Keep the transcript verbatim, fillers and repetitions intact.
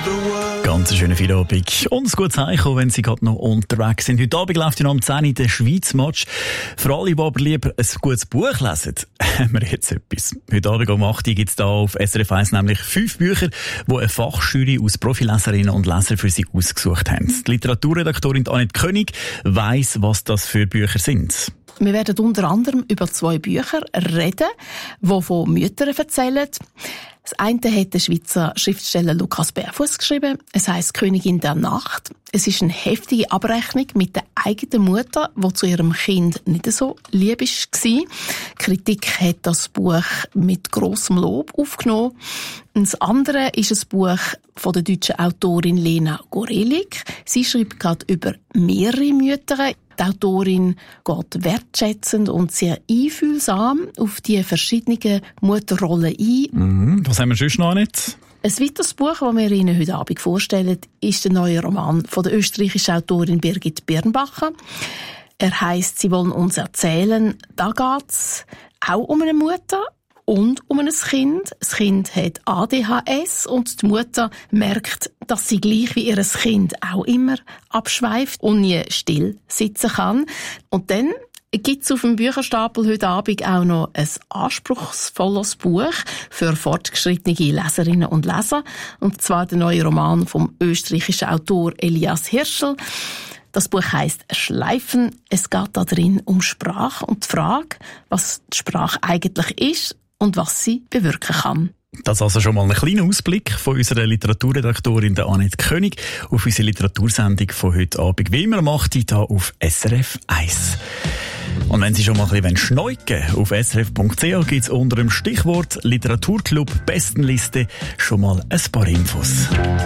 Ganz schöne Feierabend und ein gutes Heimkommen, wenn Sie gerade noch unterwegs sind. Heute Abend läuft ja noch um zehn Uhr der Schweiz-Match. Für alle, die aber lieber ein gutes Buch lesen, haben wir jetzt etwas. Heute Abend um acht Uhr gibt es da auf S R F eins nämlich fünf Bücher, die eine Fachjury aus Profileserinnen und Lesern für Sie ausgesucht haben. Die Literaturredaktorin Annette König weiss, was das für Bücher sind. Wir werden unter anderem über zwei Bücher reden, die von Müttern erzählen. Das eine hat der Schweizer Schriftsteller Lukas Berfuss geschrieben. Es heisst «Königin der Nacht». Es ist eine heftige Abrechnung mit der eigenen Mutter, die zu ihrem Kind nicht so lieb war. Die Kritik hat das Buch mit grossem Lob aufgenommen. Das andere ist ein Buch von der deutschen Autorin Lena Gorelik. Sie schreibt gerade über mehrere Mütter. Die Autorin geht wertschätzend und sehr einfühlsam auf die verschiedenen Mutterrollen ein. Mhm, was haben wir sonst noch nicht? Ein weiteres Buch, das wir Ihnen heute Abend vorstellen, ist der neue Roman von der österreichischen Autorin Birgit Birnbacher. Er heisst «Sie wollen uns erzählen». Da geht es auch um eine Mutter und um ein Kind. Das Kind hat A D H S und die Mutter merkt, dass sie gleich wie ihr Kind auch immer abschweift und nie still sitzen kann. Und dann gibt es auf dem Bücherstapel heute Abend auch noch ein anspruchsvolles Buch für fortgeschrittene Leserinnen und Leser. Und zwar der neue Roman vom österreichischen Autor Elias Hirschl. Das Buch heisst «Schleifen». Es geht da drin um Sprache und die Frage, was die Sprache eigentlich ist und was sie bewirken kann. Das ist also schon mal ein kleiner Ausblick von unserer Literaturredaktorin der Annette König auf unsere Literatursendung von heute Abend. Wie immer macht die hier auf S R F eins. Und wenn Sie schon mal ein bisschen schneuken wollen, auf S R F Punkt C H gibt es unter dem Stichwort Literaturclub Bestenliste schon mal ein paar Infos.